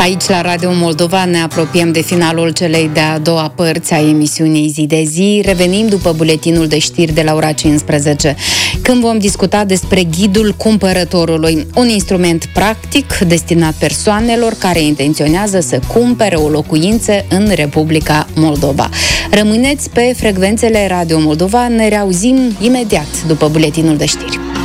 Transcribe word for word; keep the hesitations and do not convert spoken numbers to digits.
Aici, la Radio Moldova, ne apropiem de finalul celei de-a doua părți a emisiunii Zi de Zi. Revenim după buletinul de știri de la ora cincisprezece, când vom discuta despre ghidul cumpărătorului, un instrument practic destinat persoanelor care intenționează să cumpere o locuință în Republica Moldova. Rămâneți pe frecvențele Radio Moldova, ne reauzim imediat după buletinul de știri.